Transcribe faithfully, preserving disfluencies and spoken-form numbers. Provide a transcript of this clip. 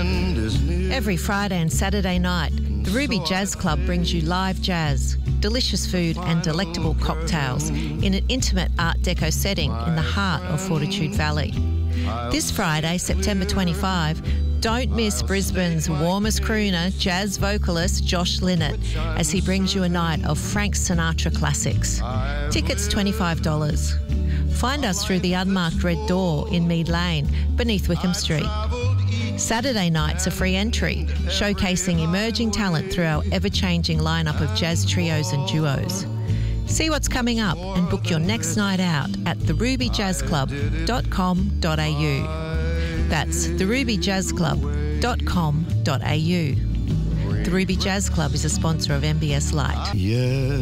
end is near. Every Friday and Saturday night, the Ruby Jazz Club brings you live jazz, delicious food and delectable cocktails in an intimate Art Deco setting in the heart of Fortitude Valley. This Friday, September twenty-fifth, don't miss Brisbane's warmest crooner, jazz vocalist Josh Linnett, as he brings you a night of Frank Sinatra classics. Tickets twenty-five dollars. Find us through the unmarked red door in Mead Lane, beneath Wickham Street. Saturday nights are free entry, showcasing emerging talent through our ever-changing lineup of jazz trios and duos. See what's coming up and book your next night out at the ruby jazz club dot com dot a u. That's the ruby jazz club dot com dot a u. The Ruby Jazz Club is a sponsor of M B S Light. Yeah.